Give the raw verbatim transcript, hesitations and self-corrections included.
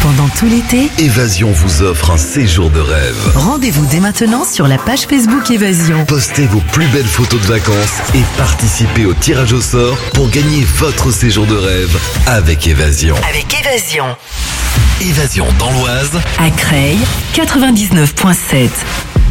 Pendant tout l'été, Évasion vous offre un séjour de rêve. rendez-vous dès maintenant sur la page Facebook Évasion. Postez vos plus belles photos de vacances et participez au tirage au sort pour gagner votre séjour de rêve avec Évasion. Avec Évasion. Évasion dans l'Oise, À Creil, quatre-vingt-dix-neuf virgule sept.